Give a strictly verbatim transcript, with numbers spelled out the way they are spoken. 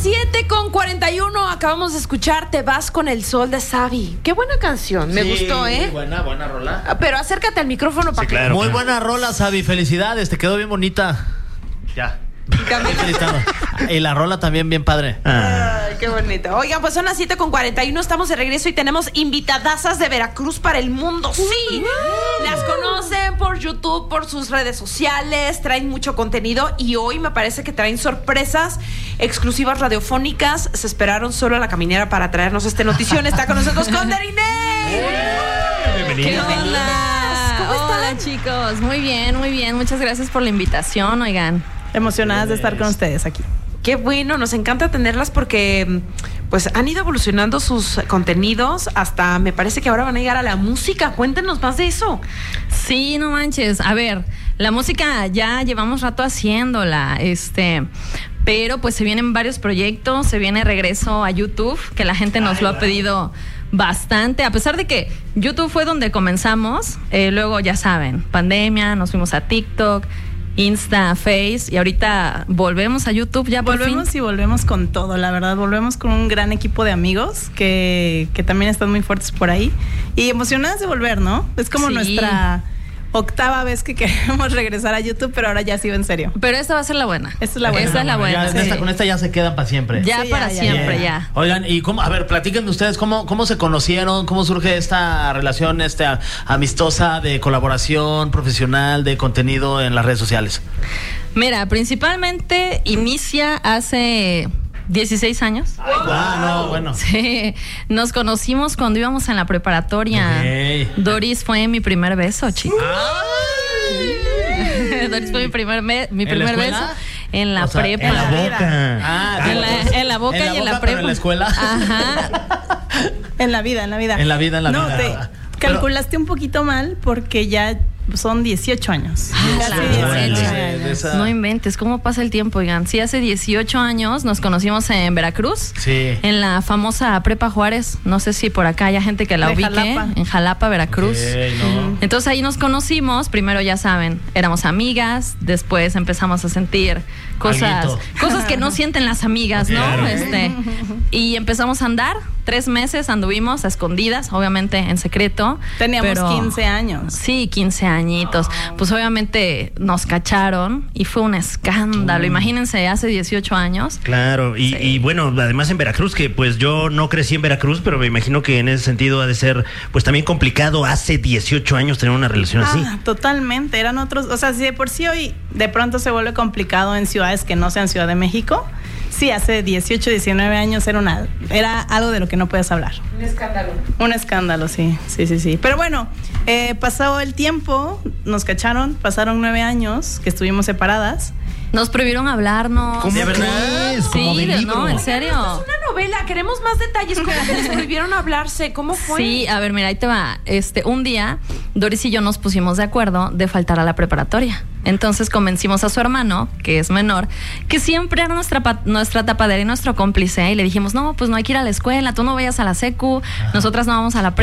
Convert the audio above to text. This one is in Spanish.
siete con cuarenta y uno, acabamos de escuchar Te vas con el sol de Savi. Qué buena canción, me sí, gustó, ¿eh? Buena, buena rola. Pero acércate al micrófono para sí, que... claro, Muy claro. buena rola, Savi, felicidades, te quedó bien bonita. Ya. Y la rola también bien padre. Ah. Ay, qué bonito. Oigan, pues son las siete con cuarenta y uno, estamos de regreso y tenemos invitadasas de Veracruz para el mundo. Sí, las conocen por YouTube, por sus redes sociales, traen mucho contenido y hoy me parece que traen sorpresas exclusivas radiofónicas. Se esperaron solo a la caminera para traernos este notición. Está con nosotros Conderiné. Bienvenidos. Bienvenidas. ¿Cómo están? Hola, chicos, muy bien, muy bien. Muchas gracias por la invitación, oigan. Emocionadas de estar con ustedes aquí. Qué bueno, nos encanta tenerlas porque pues han ido evolucionando sus contenidos hasta me parece que ahora van a llegar a la música. Cuéntenos más de eso. Sí, no manches. A ver, la música ya llevamos rato haciéndola, este, pero pues se vienen varios proyectos, se viene regreso a YouTube, que la gente nos lo ha pedido bastante, a pesar de que YouTube fue donde comenzamos, eh, luego ya saben, pandemia, nos fuimos a TikTok, Insta, Face, y ahorita volvemos a YouTube ya por Volvemos fin. y volvemos con todo, la verdad. Volvemos con un gran equipo de amigos que, que también están muy fuertes por ahí. Y emocionadas de volver, ¿no? Es como Sí. nuestra octava vez que queremos regresar a YouTube, pero ahora ya sí va en serio. Pero esta va a ser la buena. Esta es la buena. Esta es la buena. Ya, sí. esta, con esta ya se quedan para siempre. Ya Sí, para ya, ya, siempre, Bien. ya. Oigan, y cómo, a ver, platiquen ustedes cómo, cómo se conocieron, cómo surge esta relación esta amistosa de colaboración profesional, de contenido en las redes sociales. Mira, principalmente inicia hace dieciséis años. Ah, no, bueno. Sí, nos conocimos cuando íbamos en la preparatoria. Ok. Doris fue mi primer beso, chicos. Ay. Doris fue mi primer, me- mi ¿En la primer escuela? beso en la O sea, prepa. en la boca. Ah, En la, en la boca y en la pero prepa. en la escuela. Ajá. En la vida, en la vida. En la vida, en la no, vida. te Pero- calculaste un poquito mal porque ya son dieciocho años. Ah, Casi claro. dieciocho Sí, años. de esa- No inventes, ¿cómo pasa el tiempo, oigan? Sí, hace dieciocho años nos conocimos en Veracruz. Sí. En la famosa Prepa Juárez. No sé si por acá hay gente que la De ubique. Jalapa. En Jalapa, Veracruz. Ok, no. Entonces ahí nos conocimos, primero ya saben, éramos amigas, después empezamos a sentir cosas, Alguito. cosas que no sienten las amigas, ¿no? Claro. Este, y empezamos a andar, tres meses anduvimos a escondidas, obviamente en secreto. Teníamos pero- quince años. Sí, quince añitos. Pues obviamente nos cacharon y fue un escándalo. Imagínense, hace dieciocho años. Claro, y, Sí. y bueno, además en Veracruz, que pues yo no crecí en Veracruz, pero me imagino que en ese sentido ha de ser pues también complicado hace dieciocho años tener una relación así. Ah, totalmente. Eran otros, o sea, si de por sí hoy de pronto se vuelve complicado en ciudades que no sean Ciudad de México, sí, hace dieciocho, diecinueve años era una, era algo de lo que no puedes hablar. Un escándalo. Un escándalo, sí, sí, sí, sí. Pero bueno, eh, pasó el tiempo, nos cacharon, pasaron nueve años que estuvimos separadas. Nos prohibieron hablarnos. ¿Cómo ¿De verdad? crees? Como Sí, de de- libro. no, en serio. Es una novela, queremos más detalles. ¿Cómo que les prohibieron hablarse? ¿Cómo fue? Sí, a ver, mira, ahí te va. Este, un día, Doris y yo nos pusimos de acuerdo de faltar a la preparatoria. Entonces convencimos a su hermano, que es menor, que siempre era nuestra, pa- nuestra tapadera y nuestro cómplice. Y le dijimos, no, pues no hay que ir a la escuela, tú no vayas a la secu, nosotras no vamos a la prepa.